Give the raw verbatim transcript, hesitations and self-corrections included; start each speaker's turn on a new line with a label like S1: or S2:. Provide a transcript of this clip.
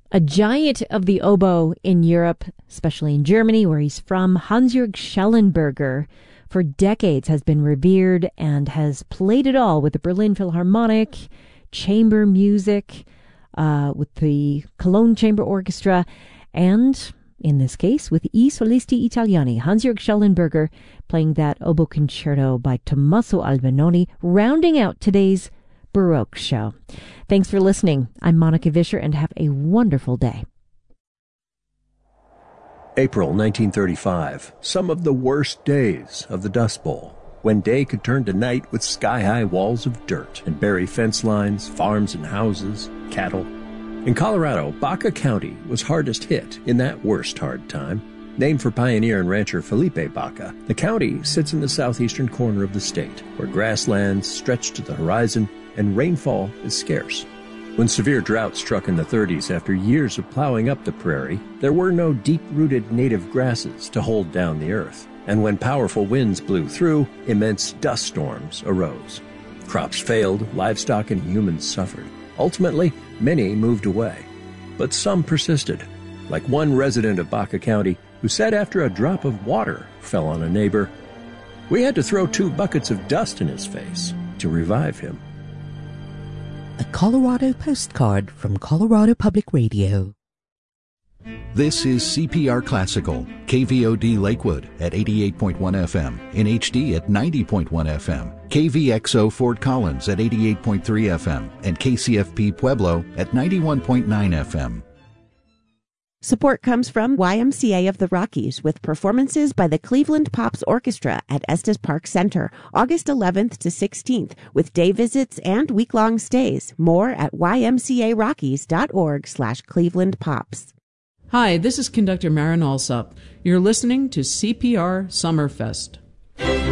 S1: A giant of the oboe in Europe, especially in Germany, where he's from, Hans-Jörg Schellenberger, for decades has been revered and has played it all with the Berlin Philharmonic, chamber music, uh, with the Cologne Chamber Orchestra, and in this case with I Solisti Italiani. Hans-Jörg Schellenberger playing that oboe concerto by Tommaso Albinoni, rounding out today's Baroque show. Thanks for listening. I'm Monica Vischer, and have a wonderful day.
S2: April nineteen thirty-five, some of the worst days of the Dust Bowl, when day could turn to night with sky-high walls of dirt and bury fence lines, farms and houses, cattle. In Colorado, Baca County was hardest hit in that worst hard time. Named for pioneer and rancher Felipe Baca, the county sits in the southeastern corner of the state, where grasslands stretch to the horizon and rainfall is scarce. When severe drought struck in the thirties after years of plowing up the prairie, there were no deep-rooted native grasses to hold down the earth. And when powerful winds blew through, immense dust storms arose. Crops failed, livestock and humans suffered. Ultimately, many moved away. But some persisted, like one resident of Baca County who said after a drop of water fell on a neighbor, "We had to throw two buckets of dust in his face to revive him."
S3: A Colorado postcard from Colorado Public Radio.
S4: This is C P R Classical, K V O D Lakewood at eighty-eight point one F M, in H D at ninety point one F M, K V X O Fort Collins at eighty-eight point three F M, and K C F P Pueblo at ninety-one point nine F M.
S5: Support comes from Y M C A of the Rockies with performances by the Cleveland Pops Orchestra at Estes Park Center, August eleventh to sixteenth, with day visits and week-long stays. More at ymcarockies.org slash Cleveland Pops.
S6: Hi, this is conductor Marin Alsop. You're listening to C P R Summerfest.